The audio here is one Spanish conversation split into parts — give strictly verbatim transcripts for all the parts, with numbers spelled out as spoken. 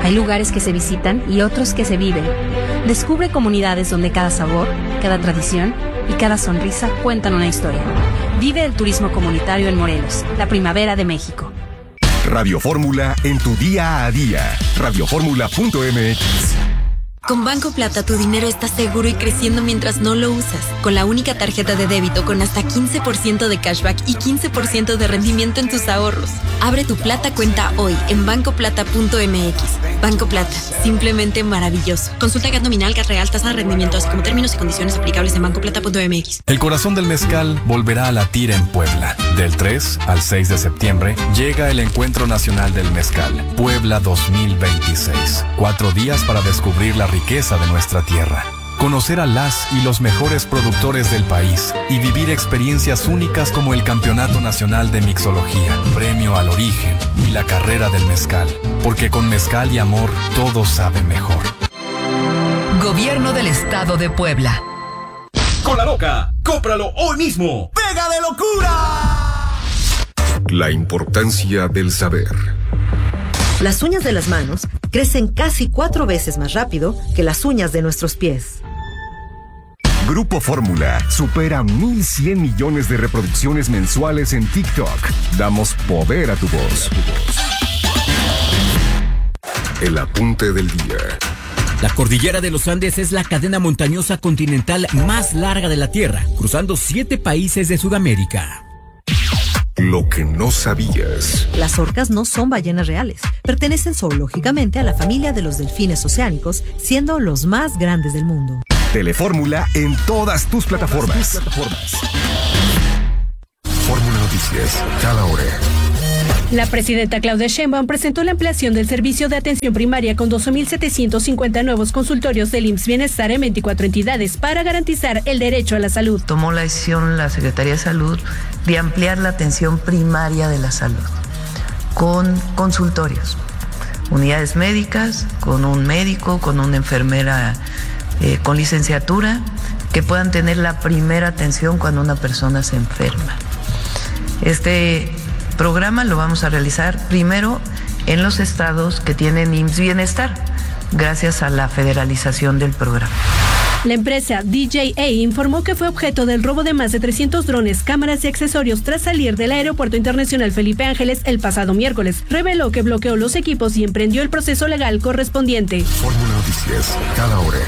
Hay lugares que se visitan y otros que se viven. Descubre comunidades donde cada sabor, cada tradición y cada sonrisa cuentan una historia. Vive el turismo comunitario en Morelos, la primavera de México. Radio Fórmula en tu día a día. radio fórmula punto m x. Con Banco Plata tu dinero está seguro y creciendo mientras no lo usas. Con la única tarjeta de débito con hasta quince por ciento de cashback y quince por ciento de rendimiento en tus ahorros. Abre tu Plata cuenta hoy en banco plata punto m x. Banco Plata, simplemente maravilloso. Consulta G A T nominal, G A T real, tasa de rendimiento, así como términos y condiciones aplicables en banco plata punto m x. El corazón del mezcal volverá a latir en Puebla. Del tres al seis de septiembre llega el Encuentro Nacional del Mezcal, Puebla dos mil veintiséis. Cuatro días para descubrir la riqueza de nuestra tierra, conocer a las y los mejores productores del país y vivir experiencias únicas como el Campeonato Nacional de Mixología, Premio al Origen y la Carrera del Mezcal, porque con mezcal y amor todo sabe mejor. Gobierno del Estado de Puebla. Con la Loca, cómpralo hoy mismo. ¡Pega de locura! La importancia del saber. Las uñas de las manos crecen casi cuatro veces más rápido que las uñas de nuestros pies. Grupo Fórmula supera mil cien millones de reproducciones mensuales en TikTok. Damos poder a tu voz. El apunte del día. La cordillera de los Andes es la cadena montañosa continental más larga de la Tierra, cruzando siete países de Sudamérica. Lo que no sabías. Las orcas no son ballenas reales. Pertenecen zoológicamente a la familia de los delfines oceánicos, siendo los más grandes del mundo. Telefórmula en todas tus plataformas. Tus plataformas. Fórmula Noticias, cada hora. La presidenta Claudia Sheinbaum presentó la ampliación del servicio de atención primaria con doce mil setecientos cincuenta nuevos consultorios del I M S S Bienestar en veinticuatro entidades para garantizar el derecho a la salud. Tomó la decisión la Secretaría de Salud de ampliar la atención primaria de la salud con consultorios, unidades médicas, con un médico, con una enfermera eh, con licenciatura, que puedan tener la primera atención cuando una persona se enferma. Este programa lo vamos a realizar primero en los estados que tienen I M S S Bienestar, gracias a la federalización del programa. La empresa D J A informó que fue objeto del robo de más de trescientos drones, cámaras y accesorios tras salir del Aeropuerto Internacional Felipe Ángeles el pasado miércoles. Reveló que bloqueó los equipos y emprendió el proceso legal correspondiente. Fórmula Noticias, cada hora.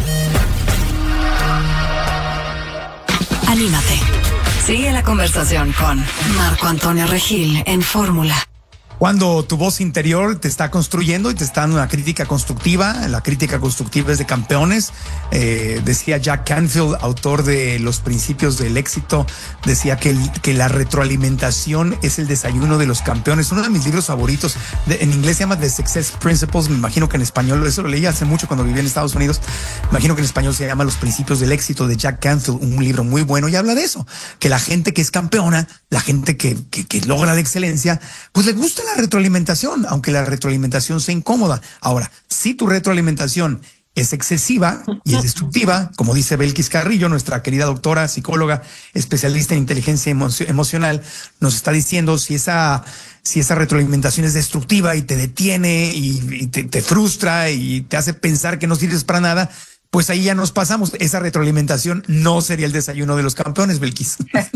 Anímate. Sigue la conversación con Marco Antonio Regil en Fórmula. Cuando tu voz interior te está construyendo y te está dando una crítica constructiva, la crítica constructiva es de campeones. Eh, decía Jack Canfield, autor de Los Principios del Éxito, decía que, el, que la retroalimentación es el desayuno de los campeones. Uno de mis libros favoritos, de, en inglés se llama The Success Principles, me imagino que en español, eso lo leí hace mucho cuando vivía en Estados Unidos, me imagino que en español se llama Los Principios del Éxito, de Jack Canfield, un libro muy bueno, y habla de eso, que la gente que es campeona, la gente que, que, que logra la excelencia, pues le gusta la retroalimentación, aunque la retroalimentación sea incómoda. Ahora, si tu retroalimentación es excesiva y es destructiva, como dice Belkis Carrillo, nuestra querida doctora, psicóloga, especialista en inteligencia emo emocional, nos está diciendo si esa, si esa retroalimentación es destructiva y te detiene y, y te, te frustra y te hace pensar que no sirves para nada, pues ahí ya nos pasamos. Esa retroalimentación no sería el desayuno de los campeones, Belkis.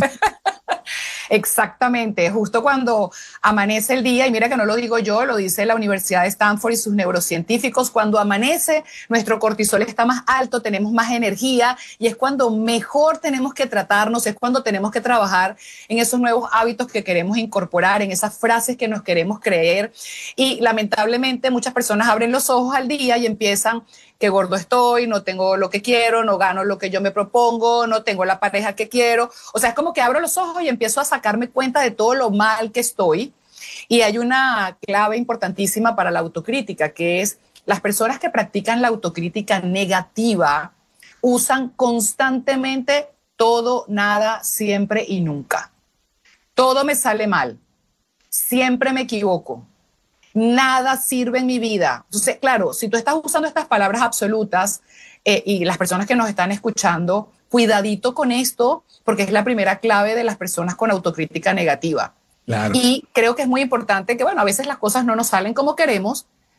Exactamente, justo cuando amanece el día, y mira que no lo digo yo, lo dice la Universidad de Stanford y sus neurocientíficos, cuando amanece nuestro cortisol está más alto, tenemos más energía y es cuando mejor tenemos que tratarnos, es cuando tenemos que trabajar en esos nuevos hábitos que queremos incorporar, en esas frases que nos queremos creer, y lamentablemente muchas personas abren los ojos al día y empiezan: qué gordo estoy, no tengo lo que quiero, no gano lo que yo me propongo, no tengo la pareja que quiero. O sea, es como que abro los ojos y empiezo a sacarme cuenta de todo lo mal que estoy. Y hay una clave importantísima para la autocrítica, que es las personas que practican la autocrítica negativa usan constantemente todo, nada, siempre y nunca. Todo me sale mal, siempre me equivoco. Nada sirve en mi vida. Entonces, claro, si tú estás usando estas palabras absolutas eh, y las personas que nos están escuchando, cuidadito con esto, porque es la primera clave de las personas con autocrítica negativa. Claro. Y creo que es muy importante que, bueno, a veces las cosas no nos salen como queremos,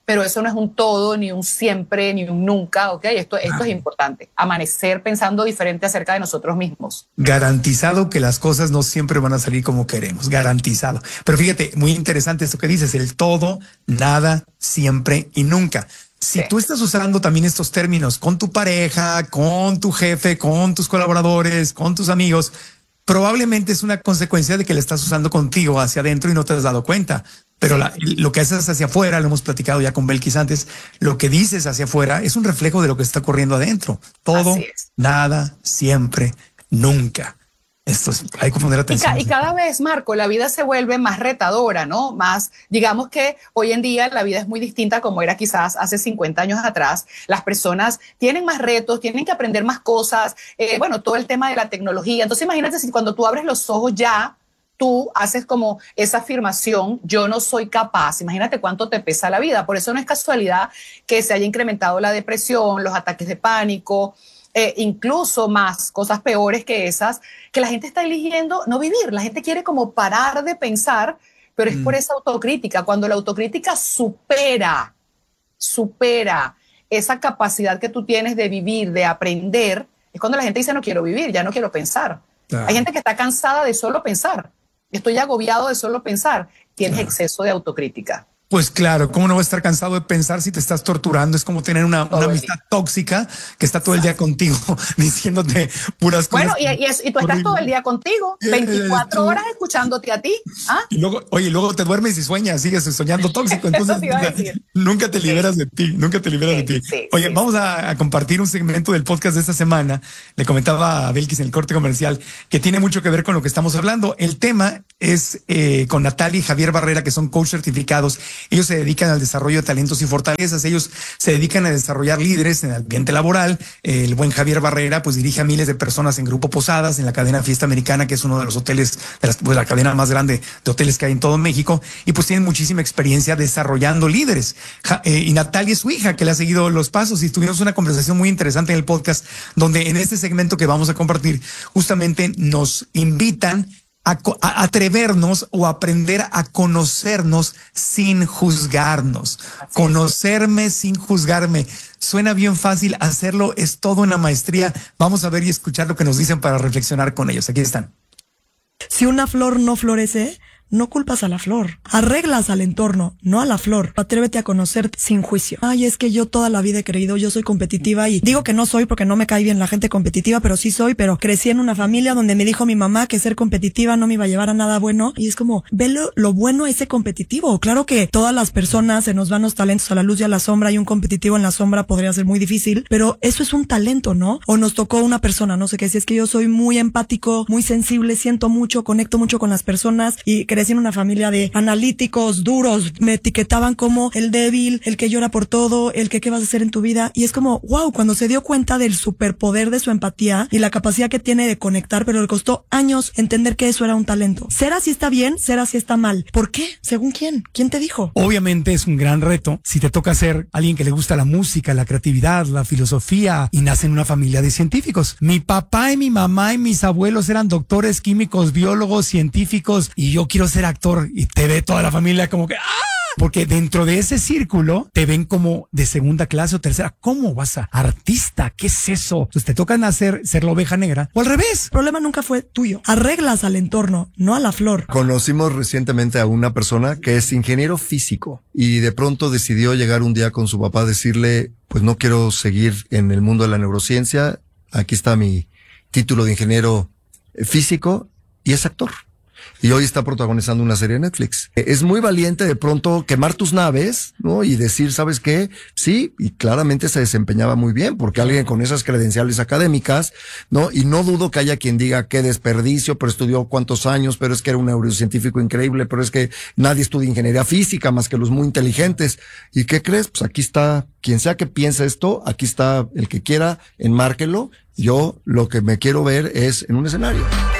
pero eso no es un todo, ni un siempre, ni un nunca, ¿ok? Esto, esto es importante, amanecer pensando diferente acerca de nosotros mismos. Garantizado que las cosas no siempre van a salir como queremos, garantizado. Pero fíjate, muy interesante esto que dices, el todo, nada, siempre y nunca. Si sí. tú estás usando también estos términos con tu pareja, con tu jefe, con tus colaboradores, con tus amigos, probablemente es una consecuencia de que le estás usando contigo hacia adentro y no te has dado cuenta. Pero la, lo que haces hacia afuera, lo hemos platicado ya con Belkis antes, lo que dices hacia afuera es un reflejo de lo que está ocurriendo adentro. Todo, nada, siempre, nunca. Esto es, hay que poner atención. Y, ca y cada vez, Marco, la vida se vuelve más retadora, ¿no? Más, digamos que hoy en día la vida es muy distinta como era quizás hace cincuenta años atrás. Las personas tienen más retos, tienen que aprender más cosas. Eh, bueno, todo el tema de la tecnología. Entonces, imagínate si cuando tú abres los ojos ya, tú haces como esa afirmación, yo no soy capaz. Imagínate cuánto te pesa la vida. Por eso no es casualidad que se haya incrementado la depresión, los ataques de pánico, eh, incluso más cosas peores que esas, que la gente está eligiendo no vivir. La gente quiere como parar de pensar, pero es mm. por esa autocrítica. Cuando la autocrítica supera, supera esa capacidad que tú tienes de vivir, de aprender, es cuando la gente dice no quiero vivir, ya no quiero pensar. Claro. Hay gente que está cansada de solo pensar. Estoy agobiado de solo pensar. Tienes claro. exceso de autocrítica. Pues claro, ¿cómo no vas a estar cansado de pensar si te estás torturando? Es como tener una, una amistad tóxica que está todo el día contigo diciéndote puras cosas. Bueno, y, y, es, y tú estás todo el día contigo, veinticuatro horas escuchándote a ti. ¿Ah? Y luego, oye, luego te duermes y sueñas, sigues soñando tóxico. Entonces te nunca, nunca te liberas sí. de ti, nunca te liberas sí, de ti. Sí, oye, sí, vamos sí. A, a compartir un segmento del podcast de esta semana. Le comentaba a Belkis en el corte comercial que tiene mucho que ver con lo que estamos hablando. El tema es eh, con Natalia y Javier Barrera, que son coach certificados. Ellos se dedican al desarrollo de talentos y fortalezas. Ellos se dedican a desarrollar líderes en el ambiente laboral. El buen Javier Barrera pues dirige a miles de personas en Grupo Posadas, en la cadena Fiesta Americana, que es uno de los hoteles, de, las, de la cadena más grande de hoteles que hay en todo México. Y pues tienen muchísima experiencia desarrollando líderes. Ja, eh, y Natalia es su hija, que le ha seguido los pasos. Y tuvimos una conversación muy interesante en el podcast, donde en este segmento que vamos a compartir, justamente nos invitan A, a atrevernos o aprender a conocernos sin juzgarnos. Conocerme sin juzgarme. Suena bien fácil, hacerlo es todo una maestría. Vamos a ver y escuchar lo que nos dicen para reflexionar con ellos. Aquí están. Si una flor no florece, no culpas a la flor. Arreglas al entorno, no a la flor. Atrévete a conocerte sin juicio. Ay, es que yo toda la vida he creído, yo soy competitiva y digo que no soy porque no me cae bien la gente competitiva, pero sí soy, pero crecí en una familia donde me dijo mi mamá que ser competitiva no me iba a llevar a nada bueno. Y es como, ve lo, lo bueno a ese competitivo. Claro que todas las personas se nos van los talentos a la luz y a la sombra, y un competitivo en la sombra podría ser muy difícil, pero eso es un talento, ¿no? O nos tocó una persona, no sé qué, si es que yo soy muy empático, muy sensible, siento mucho, conecto mucho con las personas y crecí en una familia de analíticos duros, me etiquetaban como el débil, el que llora por todo, el que qué vas a hacer en tu vida, y es como, wow, cuando se dio cuenta del superpoder de su empatía y la capacidad que tiene de conectar, pero le costó años entender que eso era un talento. Ser así está bien, ser así está mal. ¿Por qué? ¿Según quién? ¿Quién te dijo? Obviamente es un gran reto si te toca ser alguien que le gusta la música, la creatividad, la filosofía, y nace en una familia de científicos. Mi papá y mi mamá y mis abuelos eran doctores, químicos, biólogos, científicos, y yo quiero ser actor. Y te ve toda la familia como que ¡ah! Porque dentro de ese círculo te ven como de segunda clase o tercera. ¿Cómo vas a artista? ¿Qué es eso? Entonces te toca nacer, ser la oveja negra o al revés. El problema nunca fue tuyo. Arreglas al entorno, no a la flor. Conocimos recientemente a una persona que es ingeniero físico y de pronto decidió llegar un día con su papá a decirle, pues no quiero seguir en el mundo de la neurociencia. Aquí está mi título de ingeniero físico, y es actor. Y hoy está protagonizando una serie de Netflix. Es muy valiente de pronto quemar tus naves, ¿no? Y decir, ¿sabes qué? Sí, y claramente se desempeñaba muy bien, porque alguien con esas credenciales académicas, ¿no? Y no dudo que haya quien diga qué desperdicio, pero estudió cuántos años, pero es que era un neurocientífico increíble, pero es que nadie estudia ingeniería física más que los muy inteligentes. ¿Y qué crees? Pues aquí está, quien sea que piense esto, aquí está el que quiera, enmárquelo. Yo lo que me quiero ver es en un escenario.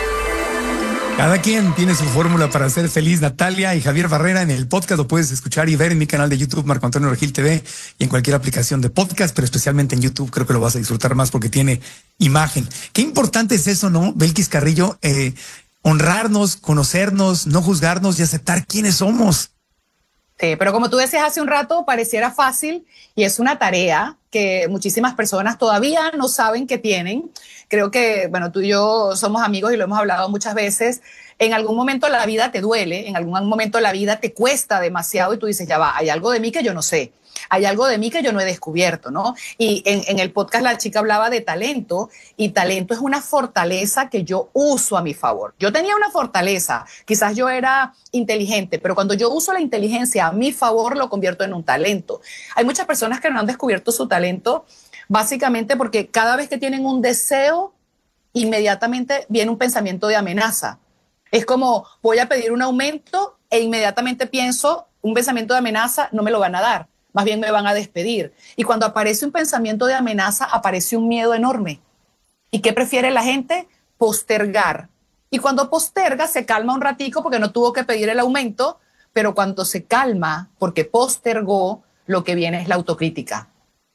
Cada quien tiene su fórmula para ser feliz. Natalia y Javier Barrera en el podcast lo puedes escuchar y ver en mi canal de YouTube, Marco Antonio Regil T V, y en cualquier aplicación de podcast, pero especialmente en YouTube creo que lo vas a disfrutar más porque tiene imagen. Qué importante es eso, ¿no, Belkis Carrillo? Eh, honrarnos, conocernos, no juzgarnos y aceptar quiénes somos. Sí, pero como tú decías hace un rato, pareciera fácil y es una tarea que muchísimas personas todavía no saben que tienen. Creo que, bueno, tú y yo somos amigos y lo hemos hablado muchas veces. En algún momento la vida te duele, en algún momento la vida te cuesta demasiado y tú dices, ya va, hay algo de mí que yo no sé. Hay algo de mí que yo no he descubierto, ¿no? Y en, en el podcast la chica hablaba de talento y talento es una fortaleza que yo uso a mi favor. Yo tenía una fortaleza, quizás yo era inteligente, pero cuando yo uso la inteligencia a mi favor lo convierto en un talento. Hay muchas personas que no han descubierto su talento básicamente porque cada vez que tienen un deseo, inmediatamente viene un pensamiento de amenaza. Es como voy a pedir un aumento e inmediatamente pienso un pensamiento de amenaza, no me lo van a dar. Más bien me van a despedir. Y cuando aparece un pensamiento de amenaza, aparece un miedo enorme. ¿Y qué prefiere la gente? Postergar. Y cuando posterga, se calma un ratico porque no tuvo que pedir el aumento, pero cuando se calma porque postergó, lo que viene es la autocrítica.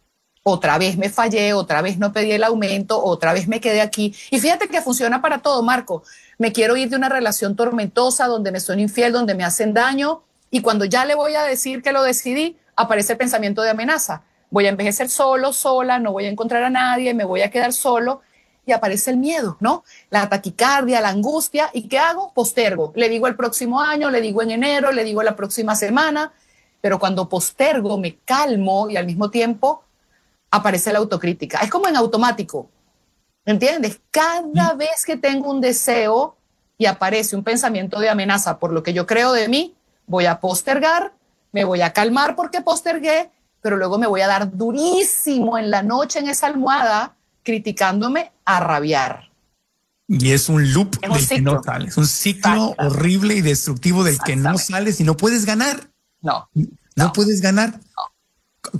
Otra vez me fallé, otra vez no pedí el aumento, otra vez me quedé aquí. Y fíjate que funciona para todo, Marco. Me quiero ir de una relación tormentosa donde me son infiel, donde me hacen daño, y cuando ya le voy a decir que lo decidí, aparece el pensamiento de amenaza. Voy a envejecer solo, sola, no voy a encontrar a nadie, me voy a quedar solo. Y aparece el miedo, ¿no? La taquicardia, la angustia. ¿Y qué hago? Postergo. Le digo el próximo año, le digo en enero, le digo la próxima semana. Pero cuando postergo, me calmo y al mismo tiempo aparece la autocrítica. Es como en automático, ¿entiendes? Cada vez que tengo un deseo y aparece un pensamiento de amenaza por lo que yo creo de mí, voy a postergar, me voy a calmar porque postergué, pero luego me voy a dar durísimo en la noche en esa almohada, criticándome a rabiar. Y es un loop es un del que no sales, un ciclo Exacto. horrible y destructivo del que no sales y no puedes ganar. No. No, no puedes ganar. No.